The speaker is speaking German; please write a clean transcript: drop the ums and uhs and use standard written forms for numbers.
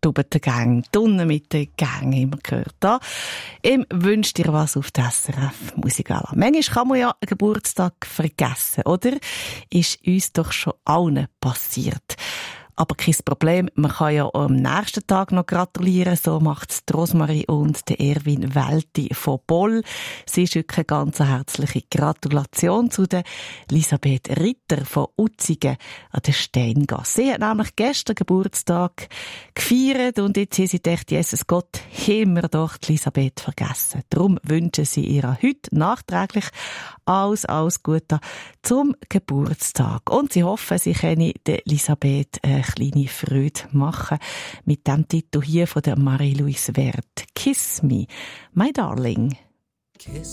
mit den Gang, Tunnen mit den Gang, immer gehört da. Wünscht dir was auf das SRF Musikala. Manchmal kann man ja einen Geburtstag vergessen, oder? Ist uns doch schon allen passiert. Aber kein Problem, man kann ja am nächsten Tag noch gratulieren. So macht's die Rosmarie und der Erwin Welti von Boll. Sie ist wirklich eine ganz herzliche Gratulation zu der Elisabeth Ritter von Utzigen an der Steingasse. Sie hat nämlich gestern Geburtstag gefeiert und jetzt haben sie gedacht, Jesus Gott, haben wir doch die Elisabeth vergessen. Darum wünschen sie ihr heute nachträglich alles Gute zum Geburtstag. Und sie hoffen, sie können der Elisabeth eine kleine Freude machen mit dem Titel hier von der Marie-Louise Wert. Kiss me, my darling.